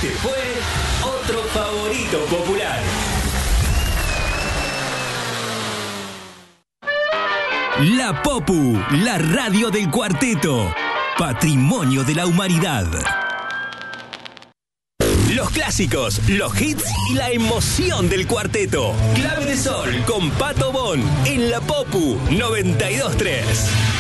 Este fue otro favorito popular. La Popu, la radio del cuarteto. Patrimonio de la humanidad. Los clásicos, los hits y la emoción del cuarteto. Clave de Sol con Pato Bon en La Popu 92.3.